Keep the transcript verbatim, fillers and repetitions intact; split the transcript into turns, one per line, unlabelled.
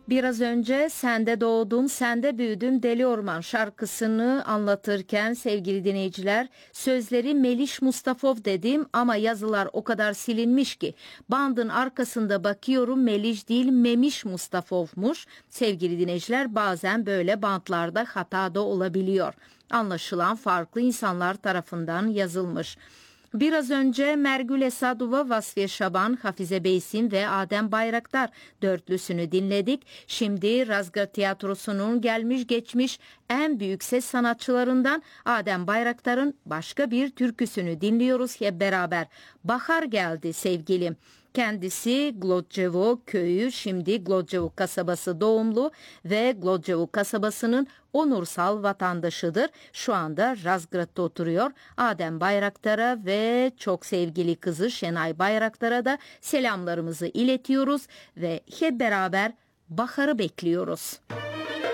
Biraz önce Sende Doğdum, Sende Büyüdüm Deli Orman şarkısını anlatırken sevgili dinleyiciler sözleri Meliş Mustafov dedim ama yazılar o kadar silinmiş ki bandın arkasında bakıyorum Meliş değil Memiş Mustafov'muş. Sevgili dinleyiciler bazen böyle bantlarda hata da olabiliyor. Anlaşılan farklı insanlar tarafından yazılmış. Biraz önce Mergül Esadova, Vasfiye Şaban, Hafize Beysin ve Adem Bayraktar dörtlüsünü dinledik. Şimdi Razgır Tiyatrosu'nun gelmiş geçmiş en büyük ses sanatçılarından Adem Bayraktar'ın başka bir türküsünü dinliyoruz hep beraber. Bahar geldi sevgilim. Kendisi Glodjevo köyü, şimdi Glodjevo kasabası doğumlu ve Glodjevo kasabasının onursal vatandaşıdır. Şu anda Razgrad'da oturuyor. Adem Bayraktar'a ve çok sevgili kızı Şenay Bayraktar'a da selamlarımızı iletiyoruz ve hep beraber baharı bekliyoruz.